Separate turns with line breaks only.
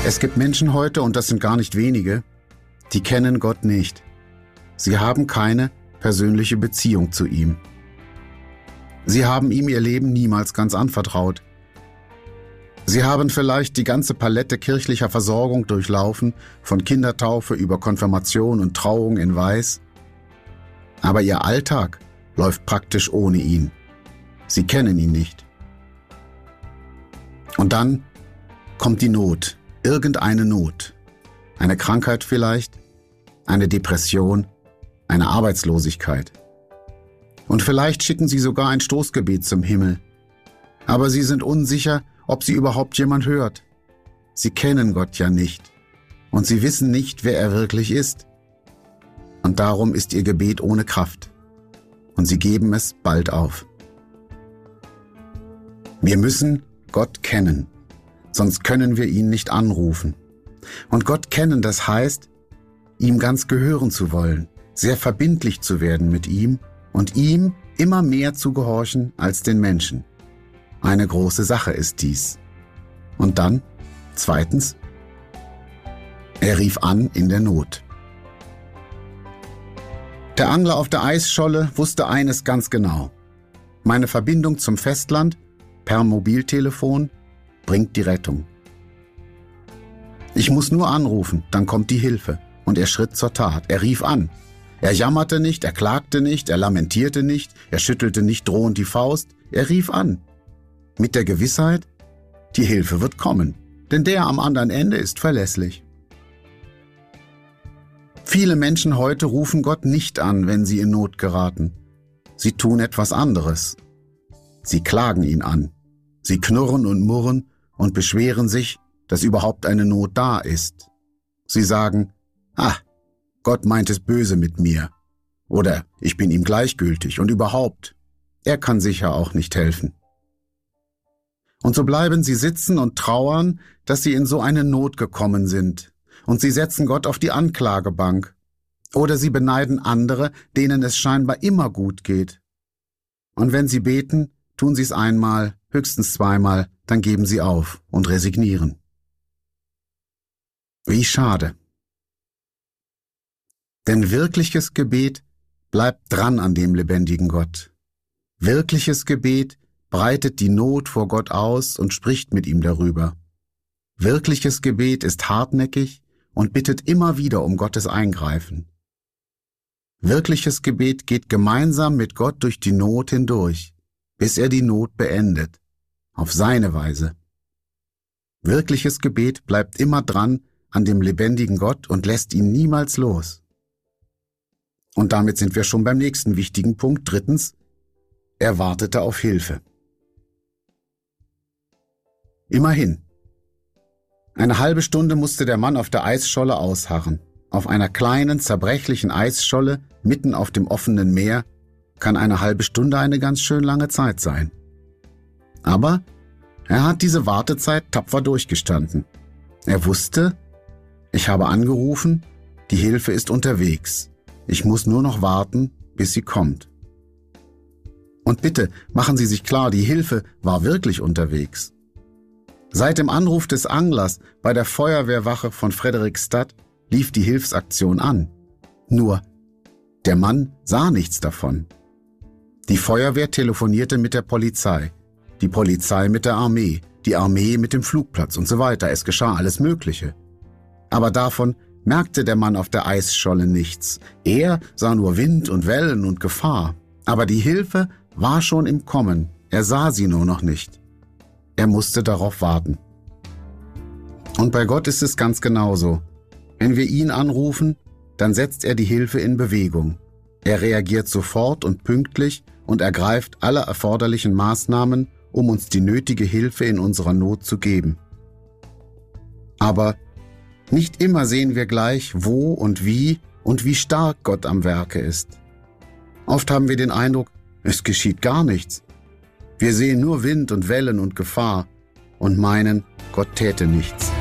Es gibt Menschen heute, und das sind gar nicht wenige, die kennen Gott nicht. Sie haben keine persönliche Beziehung zu ihm. Sie haben ihm ihr Leben niemals ganz anvertraut. Sie haben vielleicht die ganze Palette kirchlicher Versorgung durchlaufen, von Kindertaufe über Konfirmation und Trauung in Weiß. Aber ihr Alltag läuft praktisch ohne ihn. Sie kennen ihn nicht. Und dann kommt die Not, irgendeine Not. Eine Krankheit vielleicht, eine Depression, eine Arbeitslosigkeit. Und vielleicht schicken sie sogar ein Stoßgebet zum Himmel. Aber sie sind unsicher, ob sie überhaupt jemand hört. Sie kennen Gott ja nicht. Und sie wissen nicht, wer er wirklich ist. Und darum ist ihr Gebet ohne Kraft. Und sie geben es bald auf. Wir müssen Gott kennen, sonst können wir ihn nicht anrufen. Und Gott kennen, das heißt, ihm ganz gehören zu wollen, sehr verbindlich zu werden mit ihm und ihm immer mehr zu gehorchen als den Menschen. Eine große Sache ist dies. Und dann, zweitens, er rief an in der Not. Der Angler auf der Eisscholle wusste eines ganz genau. Meine Verbindung zum Festland per Mobiltelefon bringt die Rettung. Ich muss nur anrufen, dann kommt die Hilfe. Und er schritt zur Tat. Er rief an. Er jammerte nicht, er klagte nicht, er lamentierte nicht, er schüttelte nicht drohend die Faust. Er rief an. Mit der Gewissheit, die Hilfe wird kommen, denn der am anderen Ende ist verlässlich. Viele Menschen heute rufen Gott nicht an, wenn sie in Not geraten. Sie tun etwas anderes. Sie klagen ihn an. Sie knurren und murren und beschweren sich, dass überhaupt eine Not da ist. Sie sagen, Gott meint es böse mit mir. Oder ich bin ihm gleichgültig und überhaupt, er kann sicher auch nicht helfen. Und so bleiben sie sitzen und trauern, dass sie in so eine Not gekommen sind. Und sie setzen Gott auf die Anklagebank. Oder sie beneiden andere, denen es scheinbar immer gut geht. Und wenn sie beten, tun sie es einmal, höchstens zweimal, dann geben sie auf und resignieren. Wie schade. Denn wirkliches Gebet bleibt dran an dem lebendigen Gott. Wirkliches Gebet breitet die Not vor Gott aus und spricht mit ihm darüber. Wirkliches Gebet ist hartnäckig und bittet immer wieder um Gottes Eingreifen. Wirkliches Gebet geht gemeinsam mit Gott durch die Not hindurch, bis er die Not beendet, auf seine Weise. Wirkliches Gebet bleibt immer dran an dem lebendigen Gott und lässt ihn niemals los. Und damit sind wir schon beim nächsten wichtigen Punkt. Drittens, er wartete auf Hilfe. Immerhin. Eine halbe Stunde musste der Mann auf der Eisscholle ausharren. Auf einer kleinen, zerbrechlichen Eisscholle, mitten auf dem offenen Meer, kann eine halbe Stunde eine ganz schön lange Zeit sein. Aber er hat diese Wartezeit tapfer durchgestanden. Er wusste, ich habe angerufen, die Hilfe ist unterwegs. Ich muss nur noch warten, bis sie kommt. Und bitte, machen Sie sich klar, die Hilfe war wirklich unterwegs. Seit dem Anruf des Anglers bei der Feuerwehrwache von Frederiksstad lief die Hilfsaktion an. Nur, der Mann sah nichts davon. Die Feuerwehr telefonierte mit der Polizei, die Polizei mit der Armee, die Armee mit dem Flugplatz und so weiter. Es geschah alles Mögliche. Aber davon merkte der Mann auf der Eisscholle nichts. Er sah nur Wind und Wellen und Gefahr. Aber die Hilfe war schon im Kommen. Er sah sie nur noch nicht. Er musste darauf warten. Und bei Gott ist es ganz genauso. Wenn wir ihn anrufen, dann setzt er die Hilfe in Bewegung. Er reagiert sofort und pünktlich und ergreift alle erforderlichen Maßnahmen, um uns die nötige Hilfe in unserer Not zu geben. Aber nicht immer sehen wir gleich, wo und wie stark Gott am Werke ist. Oft haben wir den Eindruck, es geschieht gar nichts. Wir sehen nur Wind und Wellen und Gefahr und meinen, Gott täte nichts.